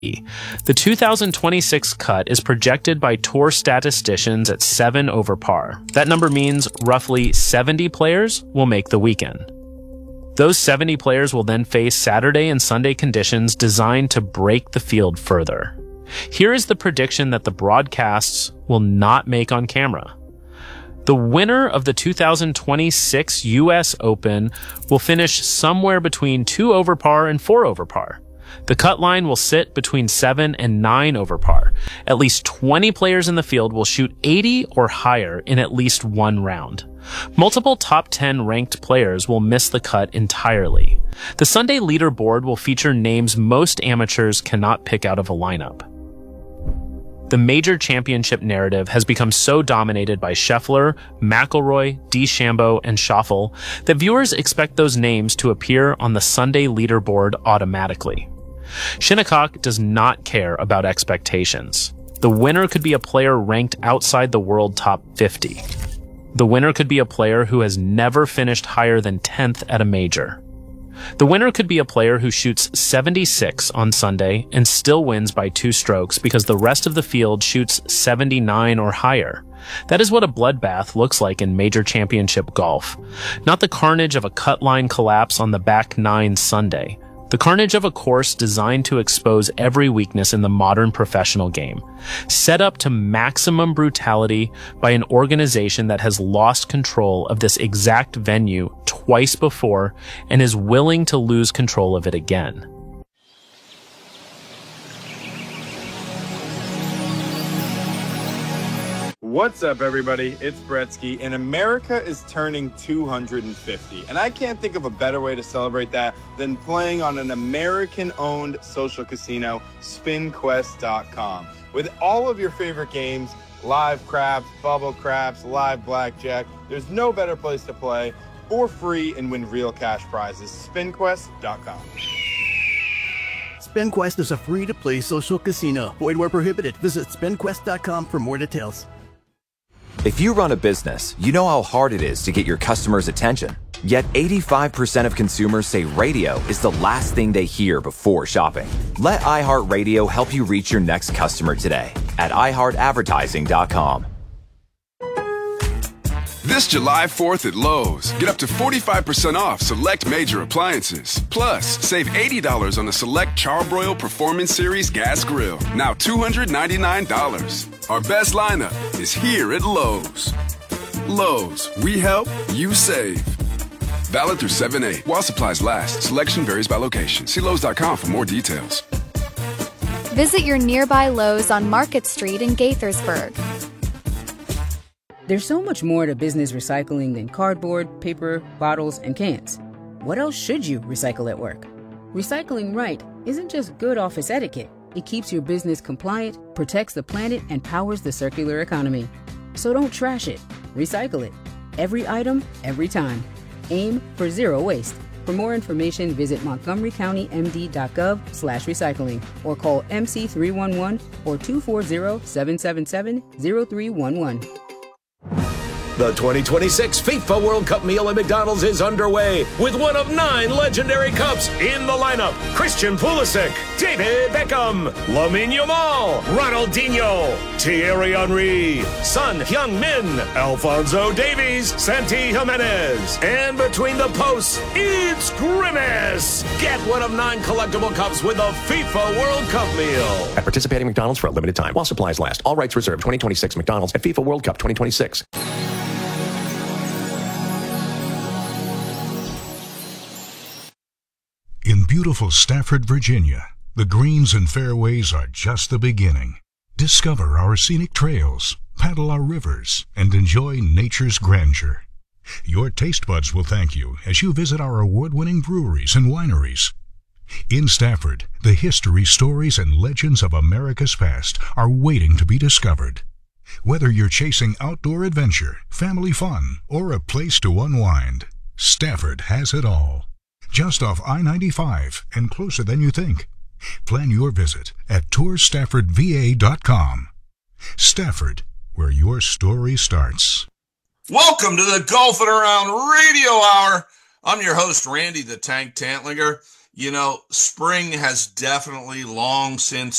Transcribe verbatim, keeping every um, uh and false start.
The two thousand twenty-six cut is projected by tour statisticians at seven over par. That number means roughly seventy players will make the weekend. Those seventy players will then face Saturday and Sunday conditions designed to break the field further. Here is the prediction that the broadcasts will not make on camera. The winner of the two thousand twenty-six U S Open will finish somewhere between two over par and four over par. The cut line will sit between seven and nine over par. At least twenty players in the field will shoot eighty or higher in at least one round. Multiple top ten ranked players will miss the cut entirely. The Sunday leaderboard will feature names most amateurs cannot pick out of a lineup. The major championship narrative has become so dominated by Scheffler, McIlroy, DeChambeau, and Schauffele that viewers expect those names to appear on the Sunday leaderboard automatically. Shinnecock does not care about expectations. The winner could be a player ranked outside the world top fifty. The winner could be a player who has never finished higher than tenth at a major. The winner could be a player who shoots seventy-six on Sunday and still wins by two strokes because the rest of the field shoots seventy-nine or higher. That is what a bloodbath looks like in major championship golf. Not the carnage of a cut line collapse on the back nine Sunday. The carnage of a course designed to expose every weakness in the modern professional game, set up to maximum brutality by an organization that has lost control of this exact venue twice before and is willing to lose control of it again. What's up, everybody? It's Bretsky, and America is turning two hundred fifty. And I can't think of a better way to celebrate that than playing on an American-owned social casino, spin quest dot com. With all of your favorite games, live craps, bubble craps, live blackjack, there's no better place to play for free and win real cash prizes. spin quest dot com. SpinQuest is a free-to-play social casino. Void where prohibited. Visit spin quest dot com for more details. If you run a business, you know how hard it is to get your customers' attention. Yet eighty-five percent of consumers say radio is the last thing they hear before shopping. Let iHeartRadio help you reach your next customer today at i heart advertising dot com. This July fourth at Lowe's, get up to forty-five percent off select major appliances. Plus, save eighty dollars on the select Charbroil Performance Series gas grill, now two hundred ninety-nine dollars. Our best lineup is here at Lowe's. Lowe's, we help, you save. Valid through seven eight. While supplies last, selection varies by location. See Lowe's dot com for more details. Visit your nearby Lowe's on Market Street in Gaithersburg. There's so much more to business recycling than cardboard, paper, bottles, and cans. What else should you recycle at work? Recycling right isn't just good office etiquette. It keeps your business compliant, protects the planet, and powers the circular economy. So don't trash it. Recycle it. Every item, every time. Aim for zero waste. For more information, visit montgomery county m d dot gov slash recycling or call M C three one one or two four zero, seven seven seven, zero three one one. The twenty twenty-six FIFA World Cup meal at McDonald's is underway with one of nine legendary cups in the lineup. Christian Pulisic, David Beckham, Lamine Yamal, Ronaldinho, Thierry Henry, Son Heung-min, Alphonso Davies, Santi Jimenez. And between the posts, it's Grimace. Get one of nine collectible cups with the FIFA World Cup meal. At participating McDonald's for a limited time while supplies last. All rights reserved. twenty twenty-six McDonald's at FIFA World Cup twenty twenty-six. In beautiful Stafford, Virginia, the greens and fairways are just the beginning. Discover our scenic trails, paddle our rivers, and enjoy nature's grandeur. Your taste buds will thank you as you visit our award-winning breweries and wineries. In Stafford, the history, stories, and legends of America's past are waiting to be discovered. Whether you're chasing outdoor adventure, family fun, or a place to unwind, Stafford has it all. Just off I ninety-five and closer than you think. Plan your visit at tour stafford v a dot com. Stafford, where your story starts. Welcome to the Golfing Around Radio Hour. I'm your host, Randy the Tank Tantlinger. you know, spring has definitely long since